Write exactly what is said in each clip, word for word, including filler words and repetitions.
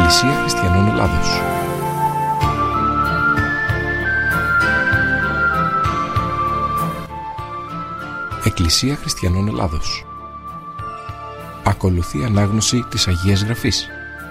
Εκκλησία Χριστιανών Ελλάδος. Εκκλησία Χριστιανών Ελλάδος. Ακολουθεί ανάγνωση της Αγίας Γραφής.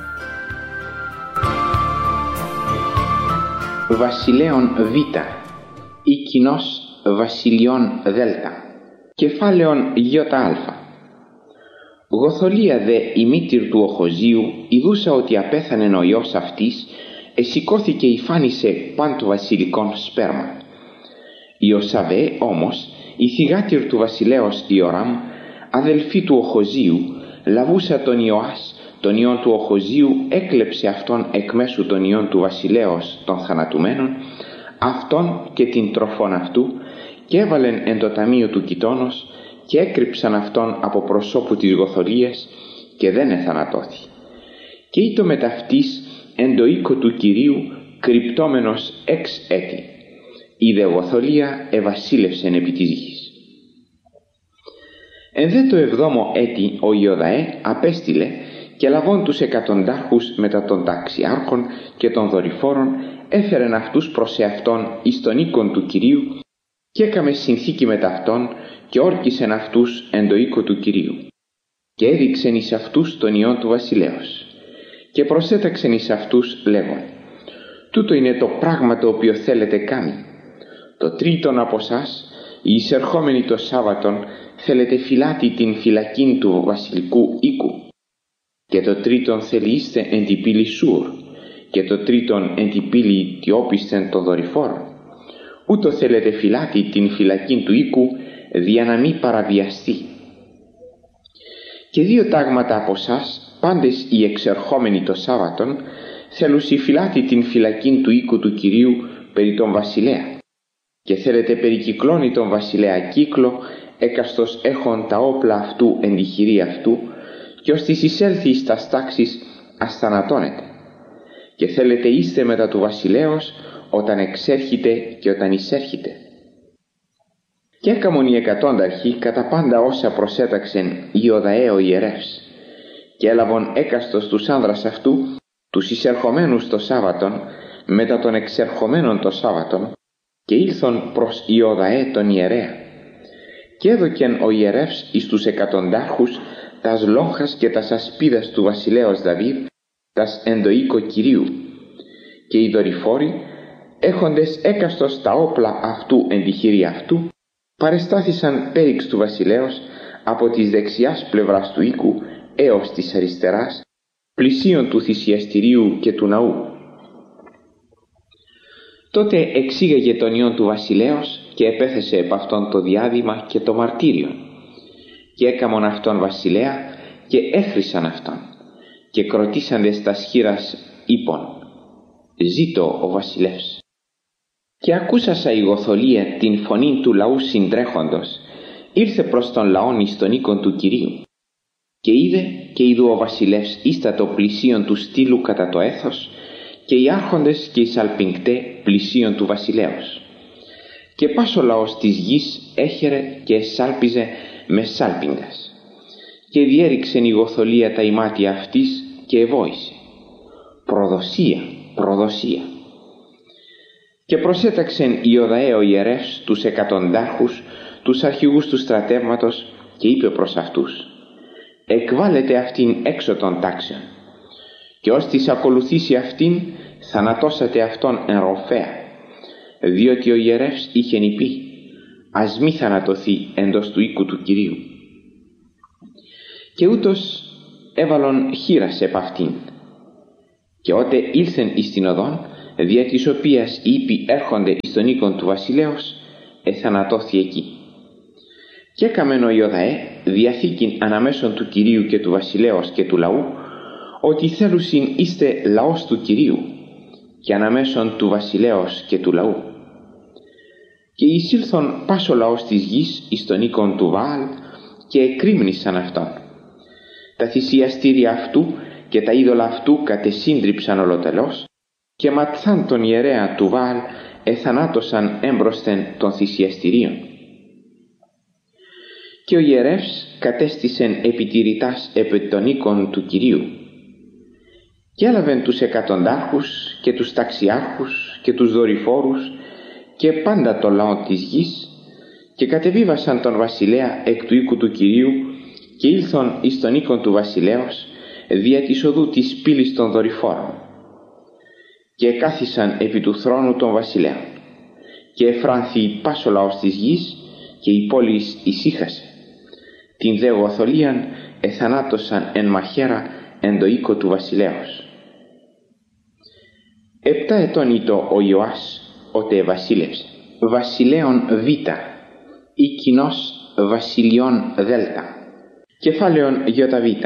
Βασιλέων Β ή κοινός Βασιλειών Δ. Κεφάλαιον Ι.Α. Γοθολία δε η μήτηρ του Οχοζίου, ειδούσα ότι απέθανεν ο ιός αυτής, εσηκώθηκε υφάνισε παν το βασιλικόν σπέρμα. Ιωσαβέ όμως, η θυγάτηρ του βασιλέως Ιωράμ, αδελφή του Οχοζίου, λαβούσα τον Ιωάς, τον ιόν του Οχοζίου, έκλεψε αυτόν εκ μέσου των ιών του βασιλέως των θανατουμένων, αυτόν και την τροφόν αυτού, και έβαλεν εν το ταμείο του κοιτώνος, και έκρυψαν αυτόν από προσώπου της Γοθολίας, και δεν εθανατώθη. Και ήτο μεταυτής εν το οίκο του Κυρίου, κρυπτόμενος εξ έτη. Η δε Γοθολία εβασίλευσεν επί της γης. Εν δε το εβδόμο έτη ο Ιωδαέ απέστειλε και λαβών τους εκατοντάρχους μετά των ταξιάρχων και των δορυφόρων, έφερεν αυτούς προς εαυτόν εις τον οίκον του Κυρίου, και έκαμε συνθήκη με ταυτόν και όρκισεν αυτούς εν το οίκο του Κυρίου, και έδειξεν εις αυτούς τον ιόν του βασιλέως, και προσέταξεν εις αυτούς λέγον: τούτο είναι το πράγμα το οποίο θέλετε κάνει. Το τρίτον από σας, οι εισερχόμενοι το Σάββατον, θέλετε φυλάτη την φυλακήν του βασιλικού οίκου, και το τρίτον θελείστε εν τη πύλη Σούρ, και το τρίτον εν τη πύλη Τιόπιστεν των δορυφόρων. Ούτω θέλετε φυλάτη την φυλακήν του οίκου, δια να μη παραβιαστεί. Και δύο τάγματα από σας, πάντες οι εξερχόμενοι το Σάββατον, θέλουσι φυλάτη την φυλακήν του οίκου του Κυρίου περί τον βασιλέα, και θέλετε περικυκλώνει τον βασιλέα κύκλο, έκαστος έχων τα όπλα αυτού εν τη χειρή αυτού, και ως της εισέλθει εις τας τάξεις ασθανατώνεται. Και θέλετε είστε μετά του βασιλέως όταν εξέρχεται και όταν εισέρχεται. Και έκαμον οι εκατόνταρχοι κατά πάντα όσα προσέταξεν Ιωδαέ ο ιερεύς, και έλαβον έκαστος τους άνδρας αυτού, τους εισερχομένους το Σάββατον, μετά των εξερχομένων το Σάββατον, και ήλθον προς Ιωδαέ τον ιερέα. Και έδωκεν ο ιερεύς εις τους εκατοντάρχους τας λόγχας και τας ασπίδας του βασιλέως Δαβίδ, τας εν το οίκο Κυρίου, και οι δορυφόροι, έχοντες έκαστος τα όπλα αυτού εν τη χειρή αυτού, παρεστάθησαν πέριξ του βασιλέως από της δεξιάς πλευράς του οίκου έως της αριστεράς, πλησίον του θυσιαστηρίου και του ναού. Τότε εξήγαγε τον ιόν του βασιλέως και επέθεσε επ' αυτόν το διάδημα και το μαρτύριον, και έκαμον αυτόν βασιλέα και έχρησαν αυτόν, και κροτήσαντες τας χείρας είπον: ζήτω ο βασιλεύς. Και ακούσασα η Γοθολία την φωνή του λαού συντρέχοντος, ήρθε προς τον λαόν εις τον οίκον του Κυρίου, και είδε και είδου ο βασιλεύς ίστατο πλησίον του στήλου κατά το έθος, και οι άρχοντες και οι σαλπιγκτέ πλησίον του βασιλέως. Και πας ο λαός της γης έχερε και εσάλπιζε με σάλπιγγας. Και διέριξεν η Γοθολία τα ημάτια αυτής και εβόησε: προδοσία, προδοσία. Και προσέταξεν Ιωδαέ ο ιερεύς τους εκατοντάρχους, τους αρχηγούς του στρατεύματος, και είπε προς αυτούς: εκβάλλετε αυτήν έξω των τάξεων, και ως της ακολουθήσει αυτήν θανατώσατε αυτόν εν ροφέα, διότι ο ιερεύς είχεν πει: ας μη θανατωθεί εντός του οίκου του Κυρίου. Και ούτως έβαλον χείρας επ' αυτήν. Και ότε ήλθεν εις την οδόν, δια της οποίας οι ήπιοι έρχονται εις τον οίκον του βασιλέως, εθανατώθη εκεί. Και έκαμεν ο Ιωδαέ διαθήκην αναμέσων του Κυρίου και του βασιλέως και του λαού, ότι θέλουσιν είστε λαός του Κυρίου, και αναμέσων του βασιλέως και του λαού. Και εισήλθον πας ο λαός της γης εις τον οίκον του Βαάλ, και εκρήμνησαν αυτόν. Τα θυσιαστήρια αυτού και τα είδωλα αυτού κατεσύντριψαν ολοτελώς, και ματθάν τον ιερέα του Βαάλ εθανάτωσαν έμπροσθεν των θυσιαστηρίων. Και ο ιερεύς κατέστησεν επιτηρητάς επί των οίκων του Κυρίου, Και έλαβεν τους εκατοντάρχους και τους ταξιάρχους και τους δορυφόρους και πάντα το λαό της γης και κατεβίβασαν τον βασιλέα εκ του οίκου του Κυρίου και ήλθον εις τον οίκον του βασιλέως δια της οδού της πύλης των δορυφόρων και κάθισαν επί του θρόνου των βασιλέων και εφράνθη πάσο λαός της γης και η πόλη ησύχασε. Την δε γοθολίαν εθανάτωσαν εν μαχαίρα εν το οίκο του βασιλέως. Επτά ετών ήτο ο Ιωάς ότε βασίλευσε. Βασιλέων Β ή κοινός βασιλιών Δ. Κεφάλαιον Ι Β.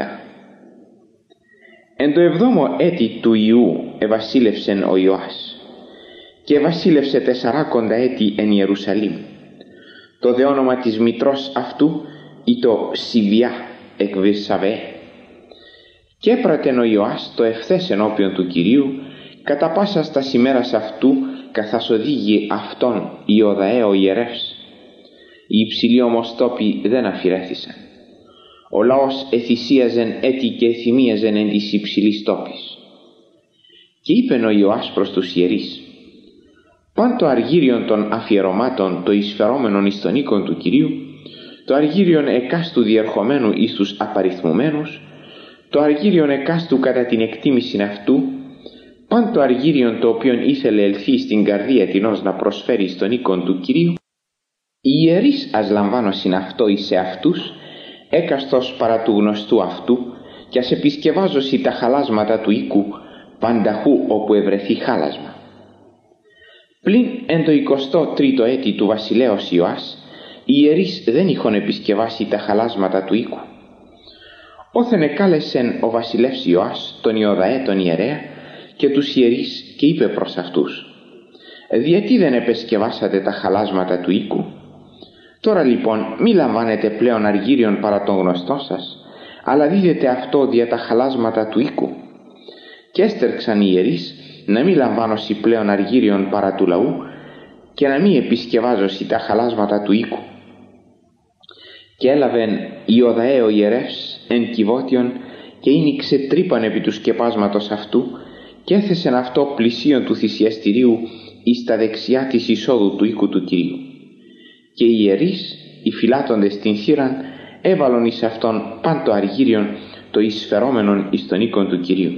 Εν το εβδόμο έτη του Ιού ευασίλευσεν ο Ιωάς και βασίλευσε τεσσαράκοντα έτη εν Ιερουσαλήμ. Το δε όνομα της μητρός αυτού ήτο Σιβιά εκ Βυρσαβέ. Και έπρατεν ο Ιωάς το ευθές ενώπιον του Κυρίου κατά πάσα στα ημέρας αυτού καθάς οδήγει αυτόν Ιωδαέ ο ιερεύς. Οι υψηλοί όμως τόποι δεν αφηρέθησαν. Ο λαός εθυσίαζεν έτη και εθυμίαζεν εν της υψηλής τόπης. Και είπεν ο Ιωάς προς τους ιερείς: «Παν το αργύριον των αφιερωμάτων το εισφερόμενον εις τον οίκον του Κυρίου, το αργύριον εκάστου διερχομένου εις τους απαριθμουμένους, το αργύριον εκάστου κατά την εκτίμηση αυτού, παν το αργύριον το οποίον ήθελε ελθεί στην καρδία τινός να προσφέρει στον οίκον του Κυρίου, οι ιερείς ας λαμβάνωσιν αυτό εις εαυτούς, έκαστος παρά του γνωστού αυτού, και ας επισκευάζωσι τα χαλάσματα του οίκου, πανταχού όπου ευρεθεί χάλασμα». Πλην εν το εικοστό τρίτο έτη του βασιλέως Ιωάς, οι ιερείς δεν είχον επισκευάσει τα χαλάσματα του οίκου. Όθεν εκάλεσεν ο βασιλεύς Ιωάς τον Ιωδαέ τον ιερέα και τους ιερείς και είπε προς αυτούς: «Διαιτί δεν επεσκευάσατε τα χαλάσματα του οίκου? Τώρα λοιπόν μη λαμβάνετε πλέον αργύριον παρά τον γνωστό σας, αλλά δίδετε αυτό δια τα χαλάσματα του οίκου». Και έστερξαν οι ιερείς να μη λαμβάνωσι πλέον αργύριον παρά του λαού και να μη επισκευάζωσι τα χαλάσματα του οίκου. Και έλαβεν Ιωδαέ ο ιερεύς εν κυβότιον και ίνιξε τρύπαν επί του σκεπάσματος αυτού και έθεσεν αυτό πλησίον του θυσιαστηρίου εις τα δεξιά της εισόδου του οίκου του Κυρίου. Και οι ιερείς, οι φυλάτοντες την θύραν, έβαλον εις αυτόν παν το αργύριον το εισφερόμενον εις τον οίκον του Κυρίου.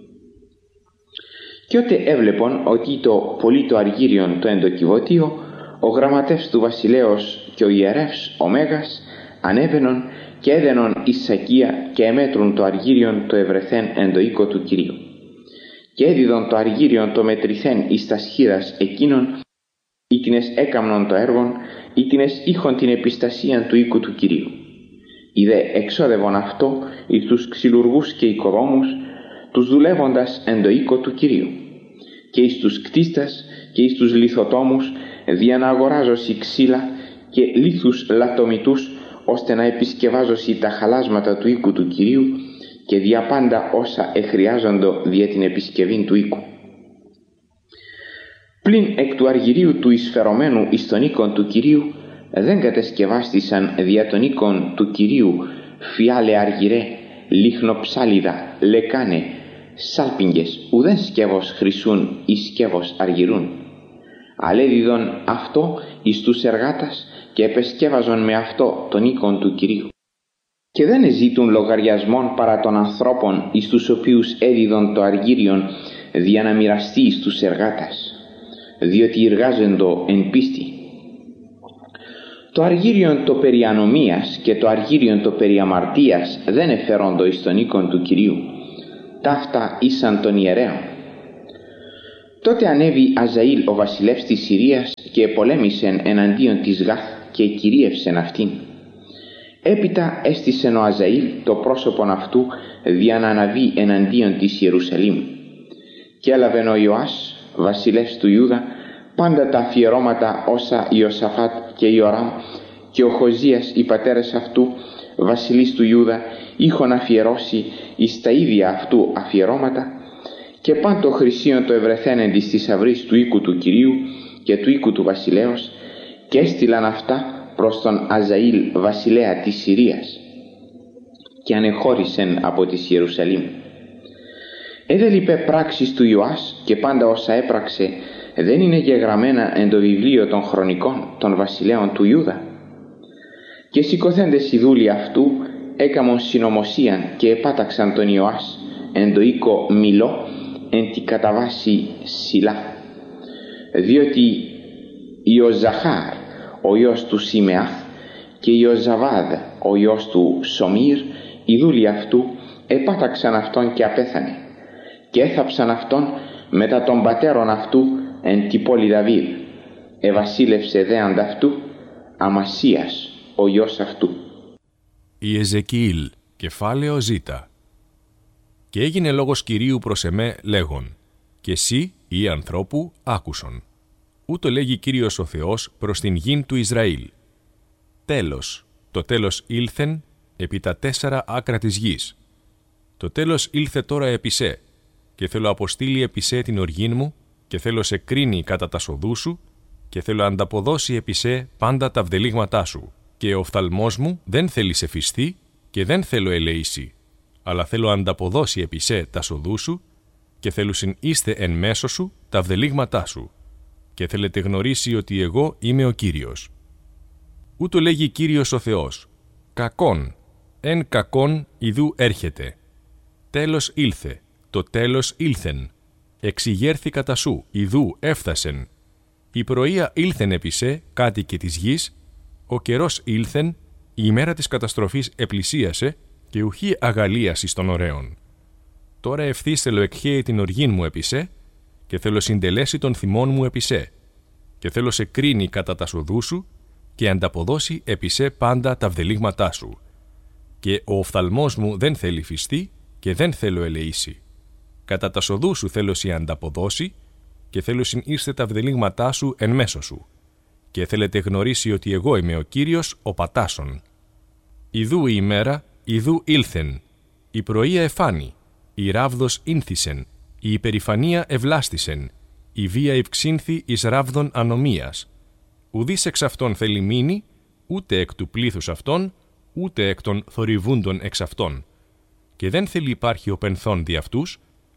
Και ότε έβλεπον ότι το πολύ το αργύριον το εντοκιβώτιο, ο γραμματεύς του βασιλέως και ο ιερεύς ο Μέγας ανέβαινον και έδαινον εις σακία και εμέτρουν το αργύριον το ευρεθέν εν το οίκο του Κυρίου. Και έδιδον το αργύριον το μετρηθέν εις τα σχήρας εκείνων, ήτινες έκαμνον το έργον, ήτινες είχον την επιστασίαν του οίκου του Κυρίου. Ιδε εξόδευον αυτό εις τους ξυλουργούς και οικοδόμους, τους δουλεύοντας εν το οίκο του Κυρίου, και εις τους κτίστας και εις τους λιθοτόμους δια να αγοράζωσι ξύλα και λίθους λατομητούς, ώστε να επισκευάζωσι τα χαλάσματα του οίκου του Κυρίου και δια πάντα όσα εχρειάζοντο δια την επισκευήν του οίκου. Πλην εκ του αργυρίου του εισφερωμένου εις τον οίκον του Κυρίου δεν κατεσκευάστησαν δια τον οίκον του Κυρίου φιάλε αργυρέ, λίχνοψάλιδα, λεκάνε, σάλπιγγες, ουδέν σκεύος χρυσούν ή σκεύος αργυρούν. Αλέδιδον αυτό εις τους εργάτας και επεσκεύαζον με αυτό τον οίκον του Κυρίου. Και δεν ζήτουν λογαριασμόν παρά των ανθρώπων εις τους οποίους έδιδον το αργύριον δια να μοιραστεί εις τους εργάτας, διότι εργάζοντο εν πίστη. Το αργύριον το περί ανομίας και το αργύριον το περί αμαρτίας δεν εφέροντο εις τον οίκον του Κυρίου, ταύτα ήσαν των ιερέων. Τότε ανέβη Αζαήλ ο βασιλεύς της Συρίας και επολέμησεν εναντίον της Γάθ και κυρίευσεν αυτήν. Έπειτα έστησεν ο Αζαήλ το πρόσωπον αυτού δια να αναβεί εναντίον της Ιερουσαλήμ. Και έλαβεν ο Ιωάς βασιλεύς του Ιούδα πάντα τα αφιερώματα όσα Ιωσαφάτ και Ιωράμ και ο Χοζίας οι πατέρες αυτού βασιλείς του Ιούδα είχον αφιερώσει εις τα ίδια αυτού αφιερώματα, και παν το χρυσίον το ευρεθέν εν της θησαυρής του οίκου του Κυρίου και του οίκου του βασιλέως, και έστειλαν αυτά προς τον Αζαήλ βασιλέα της Συρίας και ανεχώρησεν από της Ιερουσαλήμ. Έδε είπε πράξεις του Ιωάς και πάντα όσα έπραξε δεν είναι γεγραμμένα εν το βιβλίο των χρονικών των βασιλέων του Ιούδα. Και σηκωθέντες οι δούλοι αυτού έκαμον συνωμοσίαν και επάταξαν τον Ιωάς εν το οίκο Μιλώ εν τη καταβάση Σιλά. Διότι Ιωζαχάρ ο ιός του Σιμεάθ και Ιωζαβάδ ο ιός του Σομήρ, οι δούλοι αυτού, επάταξαν αυτόν και απέθανε και έθαψαν αυτόν μετά των πατέρων αυτού εν τη πόλη Δαβίδ. Εβασίλευσε δε ανταυτού Αμασίας ο ιός αυτού. Η Εζεκιήλ, κεφάλαιο Ζ. Και έγινε λόγος Κυρίου προς εμέ λέγον, και εσύ, ή ανθρώπου, άκουσον. Ούτω λέγει Κύριος ο Θεός προς την γην του Ισραήλ. Τέλος, το τέλος ήλθεν επί τα τέσσερα άκρα της γης. Το τέλος ήλθε τώρα επί σε, και θέλω αποστείλει επί σε την οργήν μου, και θέλω σε κρίνει κατά τα σοδού σου, και θέλω ανταποδώσει επί σε πάντα τα βδελίγματά σου. Και ο οφθαλμός μου δεν θέλει σε φυστεί, και δεν θέλω ελεήσει, αλλά θέλω ανταποδώσει επί σε τα σοδού σου, και θέλουσιν είστε εν μέσω σου τα βδελίγματά σου, και θέλετε γνωρίσει ότι εγώ είμαι ο Κύριος. Ούτω λέγει Κύριος ο Θεός, κακόν, εν κακόν ιδού έρχεται. Τέλος ήλθε, το τέλος ήλθεν. Εξηγέρθη κατά σου, ιδού έφθασεν. Η πρωία ήλθεν επί σε, κάτοικε της γης, ο καιρός ήλθεν, η ημέρα της καταστροφής επλησίασε, και ουχή αγαλίαση των ωραίων. Τώρα ευθύς θέλω εκχέει την οργήν μου επί σε, και θέλω συντελέσει τον θυμόν μου επί σε, και θέλω σε κρίνει κατά τα σοδού σου, και ανταποδώσει επί σε πάντα τα βδελίγματά σου. Και ο οφθαλμός μου δεν θέλει φυστεί, και δεν θέλω ελεήσει. Κατά τα σοδού σου θέλω σε ανταποδώσει, και θέλω συν ήρθε τα βδελίγματά σου εν μέσω σου. Και θέλετε γνωρίσει ότι εγώ είμαι ο Κύριος ο πατάσων. Ιδού η ημέρα, ιδού ήλθεν. Η πρωία εφάνη, η ράβδος ίνθισεν, η υπερηφανία ευλάστησεν, η βία ευξήνθη εις ράβδων ανομίας. Ουδής εξ αυτών θέλει μείνει, ούτε εκ του πλήθους αυτών, ούτε εκ των θορυβούντων εξ αυτών. Και δεν θέλει υπάρχει ο πενθών δι' αυτούς.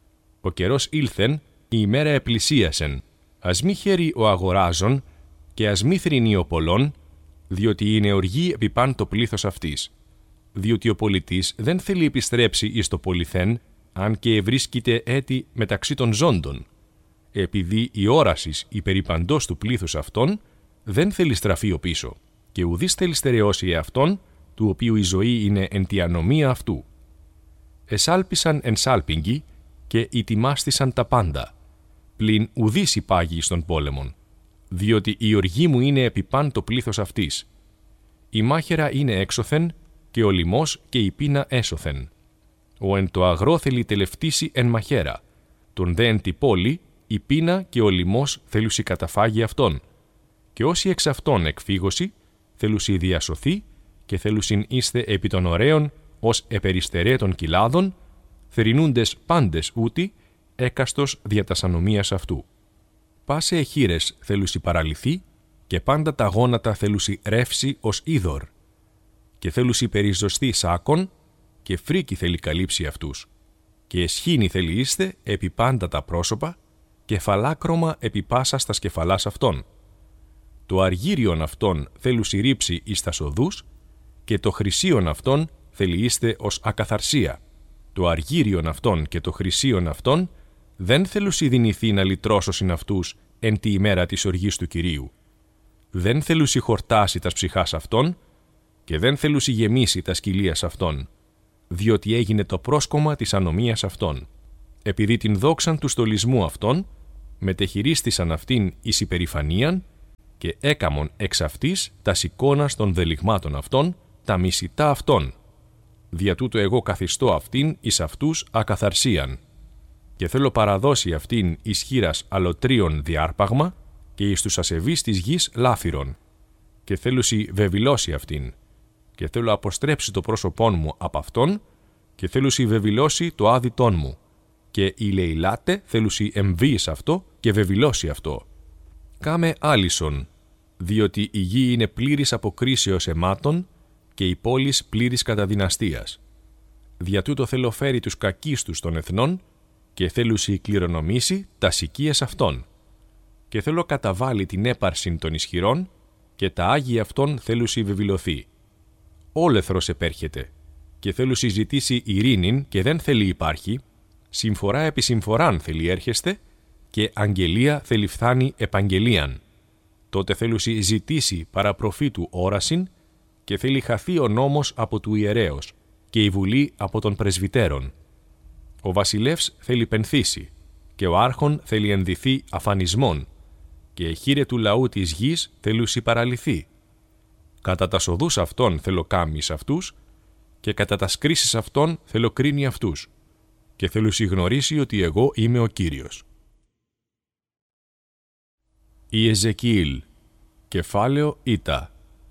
Ο καιρός ήλθεν, η ημέρα επλησίασεν. Ας μη χαίρει ο αγοράζων, και ας μη θρηνεί ο πολλών, διότι είναι οργή επί παν το πλήθος αυτής. Διότι ο πολιτής δεν θέλει επιστρέψει εις το πολυθέν, αν και ευρίσκεται έτη μεταξύ των ζώντων. Επειδή η όρασης υπερηπαντός του πλήθους αυτών, δεν θέλει στραφεί ο πίσω, και ουδής θέλει στερεώσει εαυτόν, του οποίου η ζωή είναι εν τη ανομία αυτού. Εσάλπισαν εν σάλπιγγι, και ητιμάστησαν τα πάντα, πλην ουδής υπάγει στον πόλεμον, διότι η οργή μου είναι επί παν το πλήθος αυτής. Η μάχαιρα είναι έξωθεν, και ο λιμός και η πείνα έσωθεν. Ο εν το αγρό θέλει τελευτήσει εν μαχαίρα, τον δε εν τη πόλη, η πείνα και ο λιμός θέλουσι καταφάγει αυτόν. Και όσοι εξ αυτών εκφύγωσι, θέλουσι διασωθεί, και θέλουσιν είστε επί των ωραίων, ως επεριστερέ των κοιλάδων, θρηνούντες πάντες ούτι, έκαστος δια τας ανομίας αυτού. Πάσε εχείρες θέλουσι παραλυθεί, και πάντα τα γόνατα θέλουσι ρεύσει ως είδωρ. Και θέλουσι περιζωστεί σάκων, και φρίκη θέλει καλύψει αυτούς. Και εσχήνη θέλει είστε επί πάντα τα πρόσωπα, και φαλάκρωμα επί πάσα στα σκεφαλάς αυτών. Το αργύριον αυτών θέλουσι ρίψει εις τα σοδούς, και το χρυσίον αυτών θέλει είστε ως ακαθαρσία. Το αργύριον αυτών και το χρυσίον αυτών δεν θέλουσι δυνηθεί να λυτρώσωσιν αυτούς εν τη ημέρα της οργής του Κυρίου. Δεν θέλουσι χορτάσει τας ψυχάς αυτών, και δεν θέλουσι γεμίσει τα σκυλίας αυτών, διότι έγινε το πρόσκομα της ανομίας αυτών. Επειδή την δόξαν του στολισμού αυτών, μετεχειρίστησαν αυτήν εις υπερηφανίαν, και έκαμον εξ αυτής τας εικόνας των δελιγμάτων αυτών, τα μισητά αυτών. Δια τούτο εγώ καθιστώ αυτήν εις αυτούς ακαθαρσίαν. Και θέλω παραδώσει αυτήν εις χείρας αλωτρίων διάρπαγμα, και εις τους ασεβείς της γης λάφυρον. Και θέλουσι βεβηλώσει αυτήν. Και θέλω αποστρέψει το πρόσωπόν μου απ' αυτόν, και θέλουσι βεβηλώσει το άδειτόν μου. Και η λεηλάτε θέλουσι εμβείς αυτό, και βεβηλώσει αυτό. Κάμε άλυσον, διότι η γη είναι πλήρης αποκρίσεως αιμάτων, και η πόλης πλήρης καταδυναστίας. Δια τούτο θέλω φέρει τους κακίστους των εθνών, και θέλουσι κληρονομήσει τα οικίες αυτών. Και θέλω καταβάλει την έπαρση των ισχυρών και τα άγια αυτών θέλουσι βεβηλωθεί. Όλεθρος επέρχεται και θέλουσι ζητήσει ειρήνην και δεν θέλει υπάρχει, συμφορά επί συμφοράν θέλει έρχεστε και αγγελία θέλει φθάνει επαγγελίαν. Τότε θέλουσι ζητήσει παραπροφήτου όρασιν και θέλει χαθεί ο νόμος από του ιερέως και η βουλή από των πρεσβυτέρων. Ο βασιλεύς θέλει πενθήσει και ο άρχον θέλει ενδυθεί αφανισμόν και η χείρε του λαού της γης θέλουσι παραλυθεί. Κατά τα σοδούς αυτών θέλω κάμεις αυτούς και κατά τα σκρίσεις αυτών θέλω κρίνει αυτούς και θέλουσι γνωρίσει ότι εγώ είμαι ο Κύριος. Η Εζεκιήλ, κεφάλαιο Ήτα.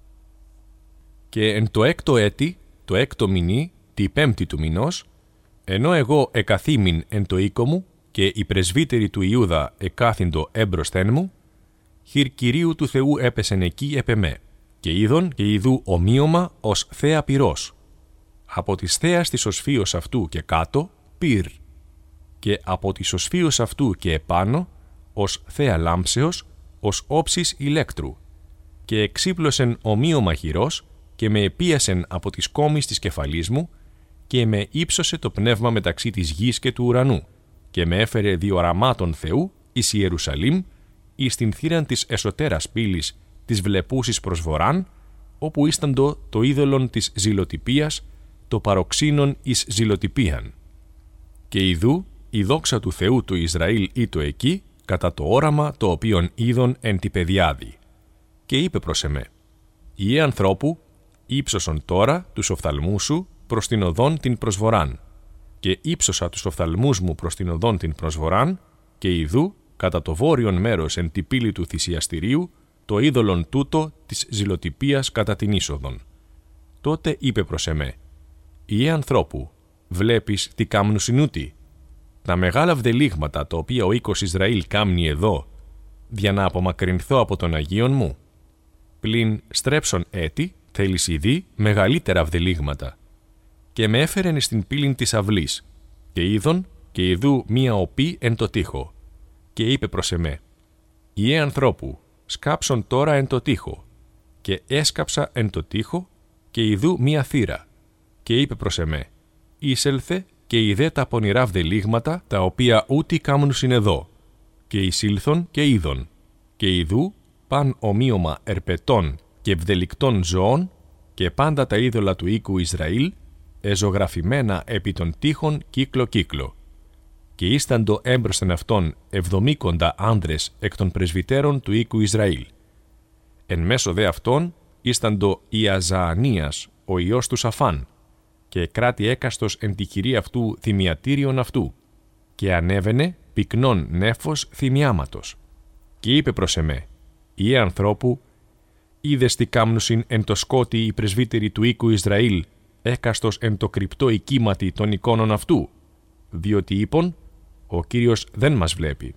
Και εν το έκτο έτη, το έκτο μηνύ, τη πέμπτη του μηνός, ενώ εγώ εκαθήμην εν το οίκο μου και οι πρεσβύτεροι του Ιούδα εκάθυντο έμπροσθεν μου, χειρ Κυρίου του Θεού έπεσεν εκεί επ' εμέ, και είδον και ειδού ομοίωμα ως θέα πυρός. Από της θέας της οσφίος αυτού και κάτω, πυρ, και από της οσφίος αυτού και επάνω, ως θέα λάμψεως, ως όψης ηλέκτρου, και εξύπλωσεν ομοίωμα χειρός και με επίασεν από τις κόμεις της κεφαλής μου και με ύψωσε το πνεύμα μεταξύ της γης και του ουρανού και με έφερε διοραμάτων Θεού εις Ιερουσαλήμ εις την θύραν της εσωτέρας πύλης της βλεπούσης προς βοράν, όπου ίσταντο το είδωλον της ζηλοτυπίας, το παροξύνον εις ζηλοτυπίαν. Και ιδού η δόξα του Θεού του Ισραήλ ήτο εκεί, κατά το όραμα το οποίον είδον εν τη πεδιάδη. Και είπε προς εμέ, «Ιε ανθρώπου, ύψωσον τώρα τους οφθαλμούς σου προς την οδόν την προσβοράν. Και ύψωσα τους οφθαλμούς μου προς την οδόν την προσβοράν, και ιδού, κατά το βόρειον μέρος εν τη πύλη του θυσιαστηρίου, το είδωλον τούτο της ζηλοτυπίας κατά την είσοδον. Τότε είπε προς εμέ, «Ιε ανθρώπου, βλέπεις τι κάμνου συνούτι, τα μεγάλα βδελίγματα τα οποία ο οίκος Ισραήλ κάμνει εδώ, για να απομακρυνθώ από τον Αγίον μου. Πλην στρέψον έτη, θέλεις ειδεί μεγαλύτερα βδελίγματα. Και με έφερεν στην πύλην της αυλής, και είδον και ειδού μία οπή εν το τοίχο. Και είπε προς εμέ, «Ιε ανθρώπου, σκάψον τώρα εν το τοίχο». Και έσκαψα εν το τοίχο, και ειδού μία θύρα. Και είπε προς εμέ, «Είσελθε και είδε τα πονηρά βδελίγματα, τα οποία ούτι κάμνουσιν εδώ». Και εισήλθον και είδον, και ειδού παν ομοίωμα ερπετών και βδελικτών ζώων, και πάντα τα είδωλα του οίκου Ισραήλ, εζωγραφημένα επί των τοίχων κύκλο-κύκλο. Και ίσταντο έμπροσθεν αυτών εβδομήκοντα άνδρες εκ των πρεσβυτέρων του οίκου Ισραήλ. Εν μέσω δε αυτών ίσταντο Ιαζαανίας, ο ιός του Σαφάν, και κράτη έκαστος εν τη χειρή αυτού θυμιατήριον αυτού, και ανέβαινε πυκνών νέφος θυμιάματος. Και είπε προς εμέ, «Ιε ανθρώπου, είδες τι κάμνουσιν εν το σκότι οι πρεσβύτεροι του οίκου Ισραήλ, έκαστος εν το κρυπτό οικίματι των εικόνων αυτού, διότι είπον, ο Κύριος δεν μας βλέπει.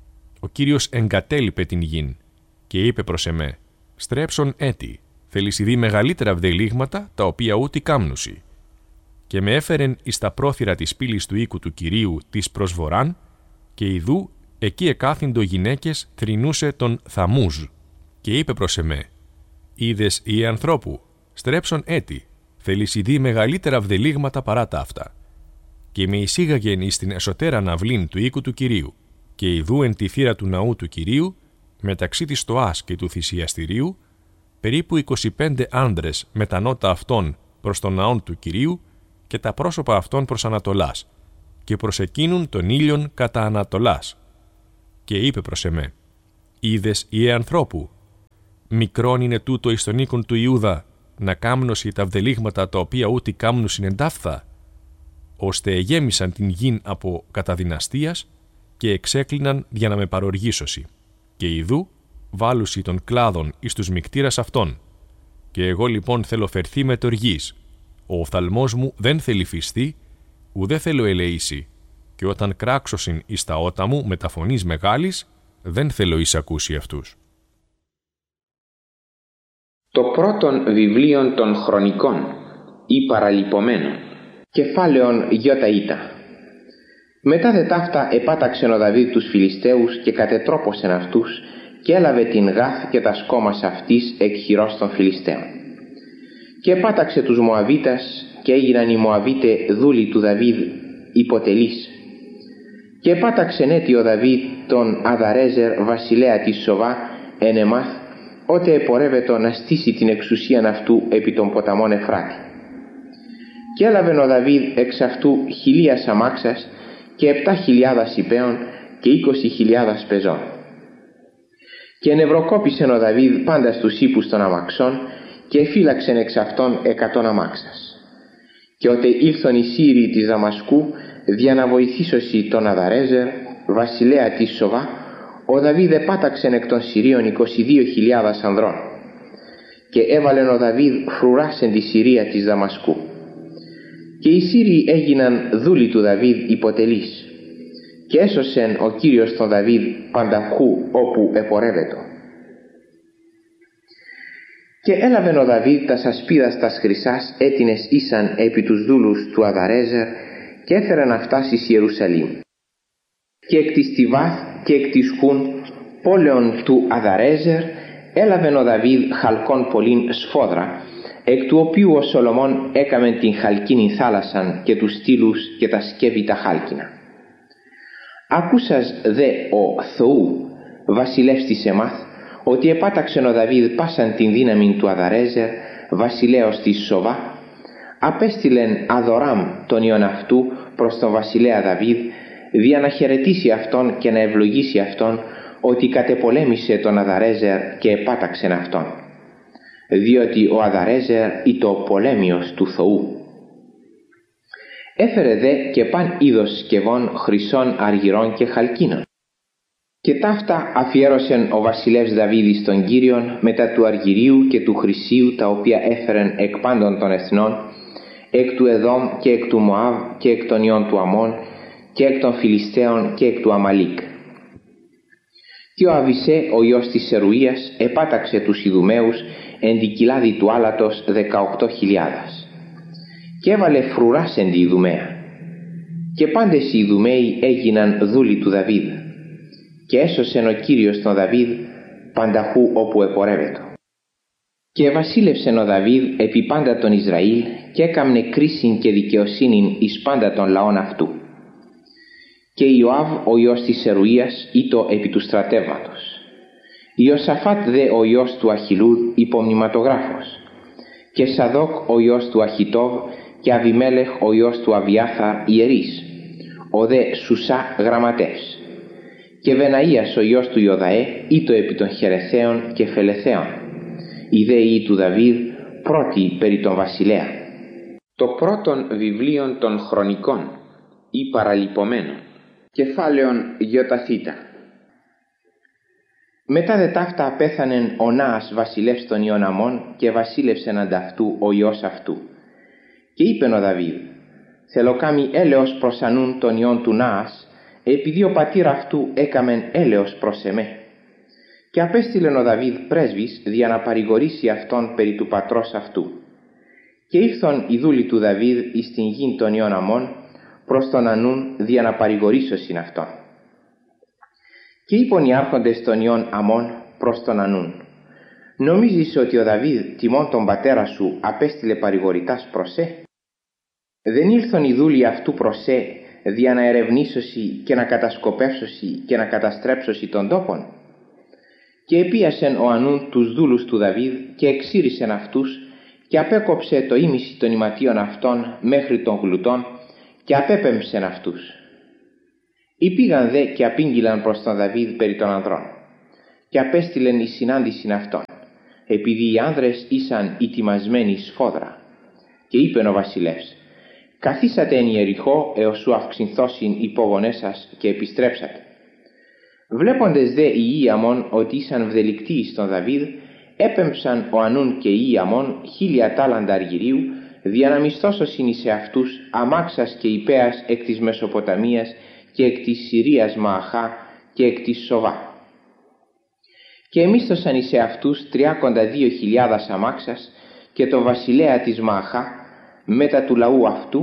Ο Κύριος εγκατέλειπε την γην και είπε προς εμέ, στρέψον έτη, θέλεις ειδεί μεγαλύτερα βδελίγματα τα οποία ούτι κάμνουσι. Και με έφερεν εις τα πρόθυρα της πύλης του οίκου του Κυρίου της προσβοράν, και ιδού εκεί εκάθυντο γυναίκες θρηνούσε τον Θαμούζ. Και είπε προς εμέ, είδες ή ανθρώπου, στρέψον έτη, θέλεις ειδεί μεγαλύτερα βδελίγματα παρά τα αυτά. Και με εισήγαγεν εις την εσωτέρα ναυλήν του οίκου του Κυρίου, και ιδού εν τη θύρα του ναού του Κυρίου, μεταξύ της στοάς και του θυσιαστηρίου, περίπου είκοσι πέντε άνδρες με τα νότα αυτών προς τον ναόν του Κυρίου και τα πρόσωπα αυτών προς Ανατολάς, και προς εκείνουν τον ήλιον κατά Ανατολάς. Και είπε προς εμέ, είδες Ιε ανθρώπου, μικρόν είναι τούτο εις τον οίκον του Ιούδα, να κάμνωση τα βδελίγματα τα οποία ούτι κάμνουσιν εντάφθα, ώστε εγέμισαν την γην από καταδυναστίας και εξέκλειναν για να με παροργήσωση. Και ιδού βάλουσι των κλάδων εις τους μικτήρας αυτών. Και εγώ λοιπόν θέλω φερθεί με τοργής. Ο οφθαλμός μου δεν θέλει φυστεί, ουδέ θέλω ελεήσει, και όταν κράξωσιν εις τα ότα μου με τα φωνής μεγάλης, δεν θέλω εισακούσει αυτούς. Το πρώτον βιβλίον των χρονικών ή παραλειπωμένων, κεφάλαιον γιώτα ήτα. Μετά δε ταύτα επάταξεν ο Δαβίδ τους Φιλιστέους και κατετρόπωσεν αυτούς και έλαβε την Γάθ και τα σκόμας αυτής εκ χειρός των Φιλιστέων. Και επάταξε τους Μωαβίτας και έγιναν οι Μωαβίτε δούλοι του Δαβίδ υποτελείς. Και επάταξεν έτι ο Δαβίδ τον Αδαρέζερ βασιλέα της Σοβά εν Εμάθ, ότε επορεύετο να στήσει την εξουσίαν αυτού επί των ποταμών Εφράτη. Και έλαβεν ο Δαβίδ εξ αυτού χιλίας αμάξας και επτά χιλιάδας υπέων και είκοσι χιλιάδας πεζών. Και ενευρωκόπησεν ο Δαβίδ πάντα στους ύπους των αμαξών και εφύλαξεν εξ αυτών εκατόν αμάξας. Και ότε ήλθον οι Σύριοι της Δαμασκού δια να βοηθήσωσι τον Αδαρέζερ βασιλέα της Σοβά, ο Δαβίδ επάταξεν εκ των Συρίων είκοσι δύο χιλιάδας ανδρών. Και έβαλεν ο Δαβίδ φρουράς εν τη Συρία της Δαμασκού. Και οι Σύριοι έγιναν δούλοι του Δαβίδ υποτελείς. Και έσωσεν ο Κύριος τον Δαβίδ πανταχού όπου επορεύετο. Και έλαβεν ο Δαβίδ τας ασπίδας τας χρυσάς έτινες ήσαν επί τους δούλους του Αδαρέζερ και έφεραν αυτάς εις Ιερουσαλήμ. Και εκ της Τιβάθ και εκ της Χούν πόλεων του Αδαρέζερ έλαβεν ο Δαβίδ χαλκόν πολλήν σφόδρα, εκ του οποίου ο Σολομών έκαμεν την χαλκίνη θάλασσαν και τους στήλους και τα σκεύη τα χάλκινα. Ακούσας δε ο Θεού βασιλεύς της Εμάθ ότι επάταξεν ο Δαβίδ πάσαν την δύναμη του Αδαρέζερ βασιλέως της Σοβά, απέστειλεν Αδωράμ τον ιον αυτού προς τον βασιλέα Δαβίδ δια να χαιρετήσει αυτόν και να ευλογήσει αυτόν ότι κατεπολέμησε τον Αδαρέζερ και επάταξεν αυτόν, διότι ο Αδαρέζερ ήτο πολέμιος του Θεού. Έφερε δε και παν είδος σκευών χρυσών, αργυρών και χαλκίνων. Και ταύτα αφιέρωσεν ο βασιλεύς Δαβίδ στον Κύριον μετά του αργυρίου και του χρυσίου, τα οποία έφερεν εκ πάντων των εθνών, εκ του Εδόμ και εκ του Μωάβ και εκ των ιών του Αμών και εκ των Φιλιστέων και εκ του Αμαλίκ. Και ο Αβισέ ο ιός της Σερουίας επάταξε τους Ιδουμαίους εν τη κοιλάδη του άλατος δεκαοκτώ χιλιάδας. Και έβαλε φρουράς εν τη Ιδουμαία. Και πάντες οι Ιδουμαίοι έγιναν δούλοι του Δαβίδ. Και έσωσεν ο Κύριος τον Δαβίδ πανταχού όπου επορεύετο. Και βασίλευσεν ο Δαβίδ επί πάντα τον Ισραήλ και έκαμνε κρίσιν και δικαιοσύνην εις πάντα των λαών αυτού. Και Ιωάβ ο ιός της Σερουίας ήτο επί του στρατεύματος. Ιωσαφάτ δε ο ιός του Αχιλούδ υπομνηματογράφος. Και Σαδόκ ο ιός του Αχιτόβ και Αβιμέλεχ ο ιός του Αβιάθαρ ιερείς, ο δε Σουσά γραμματεύς. Και Βεναΐας ο ιός του Ιωδαέ ήτο επί των Χερεθαίων και Φελεθαίων. Οι δε ιοί του Δαβίδ πρώτοι περί τον βασιλέα. Το πρώτον βιβλίον των χρονικών ή παραλυπωμένων, κεφάλαιον Γιοταθήτα. Μετά δε ταύτα απέθανεν ο Ναας βασιλεύς των ιών Αμών και βασίλευσεν ανταυτού ο ιός αυτού. Και είπεν ο Δαβίδ, θέλω κάμει έλεος προς ανούν των ιών του Ναας, επειδή ο πατήρ αυτού έκαμεν έλεος προς εμέ. Και απέστειλεν ο Δαβίδ πρέσβης δια να παρηγορήσει αυτόν περί του πατρός αυτού. Και ήρθον οι δούλοι του Δαβίδ εις την γην των ιών Αμών προς τον Ανούν δια να παρηγορήσωσιν αυτόν. Και είπον οι άρχοντες των ιών Αμών προς τον Ανούν, νομίζεις ότι ο Δαβίδ τιμών τον πατέρα σου απέστειλε παρηγορητάς προς σε? Δεν ήλθον οι δούλοι αυτού προς σε δια να ερευνήσωσι και να κατασκοπεύσωσι και να καταστρέψωσι τον τόπον? Και επίασεν ο Ανούν τους δούλους του Δαβίδ και εξήρισεν αυτούς και απέκοψε το ίμιση των ηματίων αυτών μέχρι των γλουτών και απέπεμψεν αυτούς. Υπήγαν δε και απήγγειλαν προς τον Δαβίδ περί των ανδρών και απέστειλεν η συνάντησιν αυτών, επειδή οι άνδρες ήσαν ετοιμασμένοι σφόδρα. Και είπεν ο βασιλεύς, καθίσατε εν Ιεριχώ έως σου αυξηνθώσιν οι πόγονές σας και επιστρέψατε. Βλέποντες δε οι ιοί Αμών ότι ήσαν βδελικτοί εις τον Δαβίδ, έπεμψαν ο Ανούν και οι ιοί Αμών χίλια τάλαντα αργυρίου, δια να μισθώσωσιν εις εαυτούς αμάξας και υπέας εκ της Μεσοποταμίας και εκ της Συρίας Μααχά και εκ της Σοβά. Και εμίσθωσαν εις εαυτούς τριάκοντα δύο χιλιάδας αμάξας και το βασιλέα της Μααχά, μετά του λαού αυτού,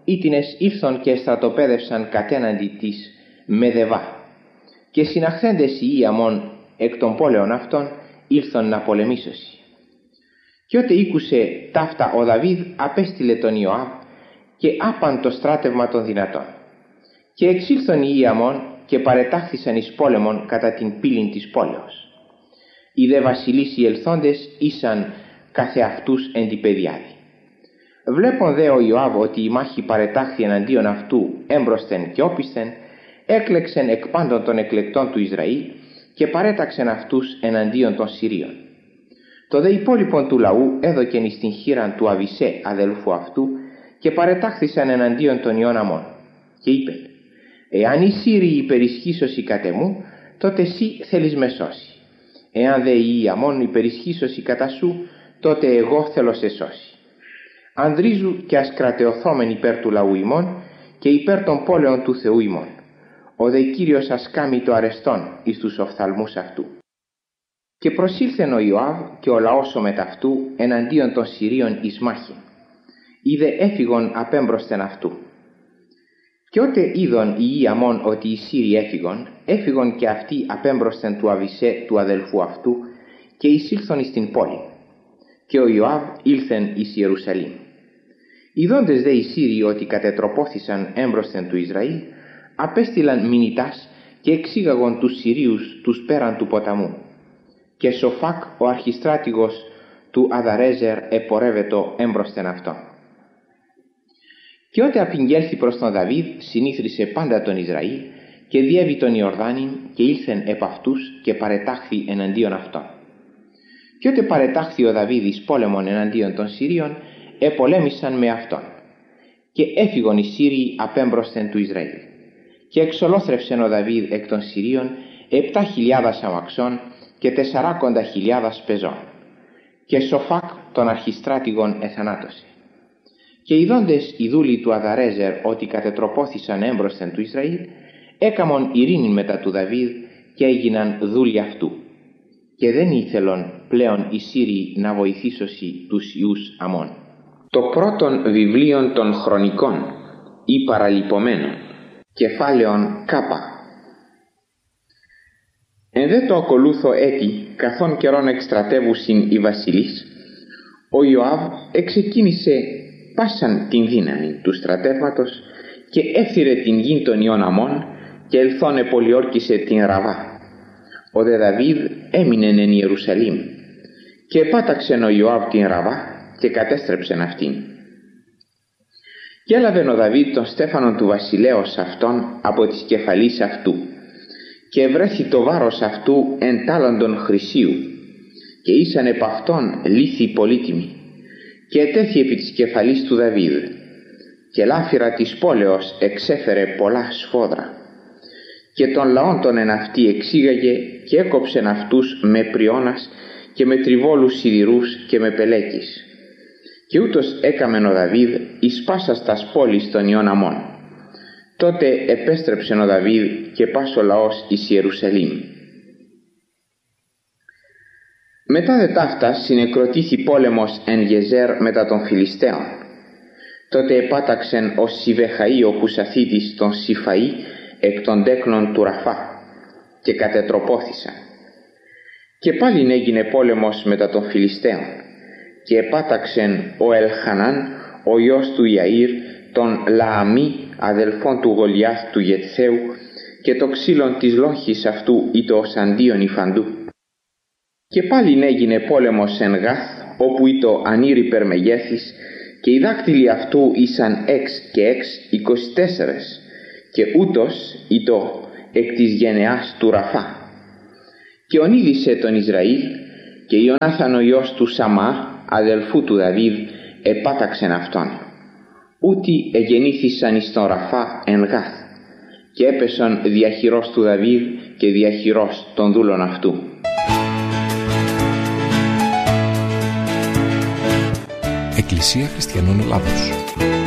ήτινες ήλθον και στρατοπέδευσαν κατέναντι της Μεδεβά. Και συναχθέντες οι Αμών εκ των πόλεων αυτών ήλθον να πολεμήσωσι. Και ότε ήκουσε ταύτα ο Δαβίδ απέστειλε τον Ιωάβ και άπαν το στράτευμα των δυνατών. Και εξήλθον οι Αμών και παρετάχθησαν εις πόλεμον κατά την πύλην της πόλεως. Οι δε βασιλείς οι ελθόντες ήσαν καθεαυτούς εν τη πεδιάδη. Βλέπον δε ο Ιωάβ ότι η μάχη παρετάχθη εναντίον αυτού έμπροσθεν και όπισθεν, έκλεξεν εκ πάντων των εκλεκτών του Ισραήλ και παρέταξεν αυτούς εναντίον των Συρίων. Το δε υπόλοιπον του λαού έδωκεν εις την χείραν του Αβισέ αδελφού αυτού και παρετάχθησαν εναντίον των Ιών Αμών. Και είπε: «Εάν οι Σύριοι υπερισχύσωσι κατ' εμού, τότε εσύ θέλεις με σώσει. Εάν δε οι Αμών υπερισχύσωσι κατά σου, τότε εγώ θέλω σε σώσει. Ανδρίζου και ας κρατεωθόμεν υπέρ του λαού ημών και υπέρ των πόλεων του Θεού ημών. Ο δε Κύριος ας κάμει το αρεστόν εις τους οφθαλμούς αυτού». Και προσήλθεν ο Ιωάβ και ο λαός ο μεταυτού εναντίον των Συρίων εις μάχη. Είδε έφυγον απέμπροσθεν αυτού. Και ότε είδον οι Αμών ότι οι Σύριοι έφυγον, έφυγον και αυτοί απέμπροσθεν του Αβισέ του αδελφού αυτού και εισήλθον εις την πόλη. Και ο Ιωάβ ήλθεν εις Ιερουσαλήμ. Ιδόντες δε οι Σύριοι ότι κατετροπώθησαν έμπροσθεν του Ισραήλ, απέστειλαν μηνυτάς και εξήγαγον τους Συρίους τους πέραν του ποταμού. Και Σοφάκ ο αρχιστράτηγος του Αδαρέζερ επορεύετο έμπροσθεν αυτόν. Και ότε απηγγέλθη προς τον Δαβίδ, συνήθρισε πάντα τον Ισραήλ και διέβη τον Ιορδάνην και ήλθεν επ' αυτούς και παρετάχθη εναντίον αυτών. Και ότε παρετάχθη ο Δαβίδ εις πόλεμον εναντίον των Συρίων, επολέμησαν με αυτόν. Και έφυγον οι Σύριοι απέμπροσθεν του Ισραήλ. Και εξολόθρευσεν ο Δαβίδ εκ των Συρίων επτά χιλιάδας αμαξών και τεσσαράκοντα χιλιάδας πεζών. Και Σοφάκ τον αρχιστράτηγον εθανάτωσε. Και ειδώντες οι δούλοι του Αδαρέζερ ότι κατετροπώθησαν έμπροσθεν του Ισραήλ, έκαμον ειρήνη μετά του Δαβίδ και έγιναν δούλοι αυτού. Και δεν ήθελον πλέον οι Σύριοι να βοηθήσωσι τους Ιούς Αμών. Το πρώτον βιβλίον των χρονικών ή παραλυπωμένων, κεφάλαιον Κάπα. Εν δε το ακολούθω έτη, καθόν καιρόν εκστρατεύουσιν οι βασιλείς, ο Ιωάβ εξεκίνησε πάσαν την δύναμη του στρατεύματος και έφθυρε την γην των Ιών Αμών και ελθόν επολιόρκησε την Ραβά. Ο δε Δαβίδ έμεινεν εν Ιερουσαλήμ και επάταξεν ο Ιωάβ την Ραβά και κατέστρεψεν αυτήν. Και έλαβεν ο Δαβίδ τον στέφανον του βασιλέως αυτόν από της κεφαλής αυτού και ευρέθη το βάρος αυτού εν τάλαντον χρυσίου και ήσαν επ' αυτόν λίθοι πολύτιμοι και ετέθη επί της κεφαλής του Δαβίδ και λάφυρα της πόλεως εξέφερε πολλά σφόδρα και των λαών των εν αυτοί εξήγαγε και έκοψεν αυτούς με πριώνας και με τριβόλους σιδηρούς και με πελέκης. Και ούτως έκαμεν ο Δαβίδ εις πάσας τας πόλης των Ιών Αμών. Τότε επέστρεψεν ο Δαβίδ και πας ο λαός εις Ιερουσαλήμ. Μετά δε ταύτα συνεκροτήθη πόλεμος εν Γεζέρ μετά των Φιλιστέων. Τότε επάταξεν ο Σιβεχαΐ ο Χουσαθίτης τον Σιφαΐ εκ των τέκνων του Ραφά και κατετροπώθησαν. Και πάλιν έγινε πόλεμος μετά των Φιλιστέων και επάταξεν ο Ελχανάν ο γιος του Ιαΐρ τον Λααμί αδελφόν του Γολιάθ του Γετθαίου και το ξύλον της λόγχης αυτού ή το οσαντίον υφαντού. Και πάλιν έγινε πόλεμος εν Γάθ όπου ή το ανήρ υπερμεγέθης και οι δάκτυλοι αυτού ήσαν έξ και έξ εικοσιτέσσερες και ούτως ή το εκ της γενεάς του Ραφά. Και ονείδησε τον Ισραήλ και Ιωνάθαν ο γιος του Σαμά αδελφού του Δαβίδ επάταξεν αυτόν. Ούτι εγεννήθησαν εις τον Ραφά εν Γάθ και έπεσαν διαχειρός του Δαβίδ και διαχειρός των δούλων αυτού. Εκκλησία Χριστιανών Ελλάδος.